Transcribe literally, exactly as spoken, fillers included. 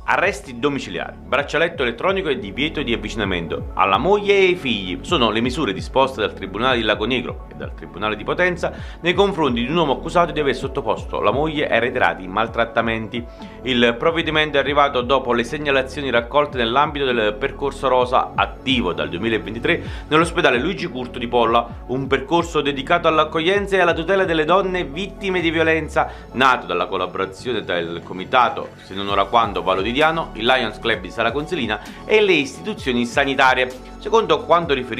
Arresti domiciliari, braccialetto elettronico e divieto di avvicinamento alla moglie e ai figli sono le misure disposte dal Tribunale di Lago Negro e dal Tribunale di Potenza nei confronti di un uomo accusato di aver sottoposto la moglie a reiterati maltrattamenti. Il provvedimento è arrivato dopo le segnalazioni raccolte nell'ambito del percorso rosa attivo dal duemilaventitré nell'ospedale Luigi Curto di Polla, un percorso dedicato all'accoglienza e alla tutela delle donne vittime di violenza, nato dalla collaborazione tra il comitato Se non ora quando Vallo di il Lions Club di Sala Consilina e le istituzioni sanitarie. Secondo quanto riferito